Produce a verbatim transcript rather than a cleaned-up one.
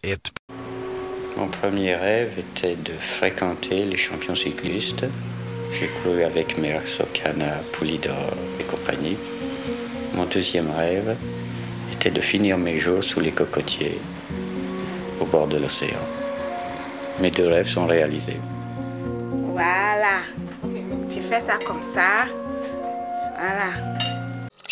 hit. Mon premier rêve était de fréquenter les champions cyclistes. J'ai couru avec Merckx, Ocana, Poulidor et compagnie. Mon deuxième rêve était de finir mes jours sous les cocotiers, au bord de l'océan. Mes deux rêves sont réalisés. Voilà. Tu fais ça comme ça. Voilà.